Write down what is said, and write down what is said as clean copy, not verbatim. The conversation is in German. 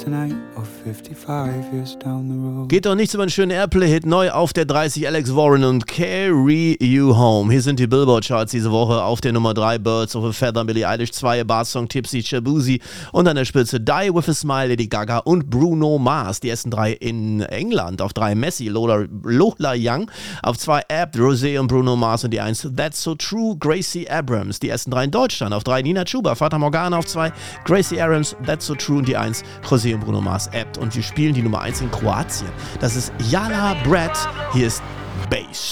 tonight or 55 years down the road. Geht doch nichts über einen schönen Airplay-Hit. Neu auf der 30 Alex Warren und Carry You Home. Hier sind die Billboard-Charts diese Woche. Auf der Nummer 3 Birds of a Feather, Billie Eilish, 2 Bass-Song Tipsy, Shabuzi und an der Spitze Die With a Smile, Lady Gaga und Bruno Mars. Die ersten 3 in England. Auf 3 Messi, Lola Young. Auf 2 Abt, Rosé und Bruno Mars und die 1 That's So True, Gracie Abrams. Die ersten 3 in Deutschland. Auf 3 Nina Chuba, Fata Morgana. Auf 2 Gracie Abrams, That's So True und die 1 Rosé und Bruno Mars, Abt. Und wir spielen die Nummer 1 in Kroatien. Das ist Jala Brad. Hier ist Bass.